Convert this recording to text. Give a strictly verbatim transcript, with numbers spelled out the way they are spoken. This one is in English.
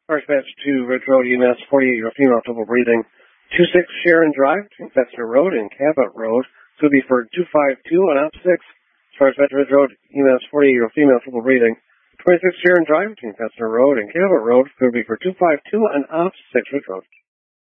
First match to Ridge Road, U M S forty-eight-year-old female, trouble breathing. two six Sharon Drive, between Fetzer Road and Cabot Road. This will be for two five two on op six. First match to Ridge Road, U M S forty-eight-year-old female, trouble breathing. twenty-six Sharon Drive, between Fetzer Road and Cabot Road. This will be for two five two on op six Ridge Road.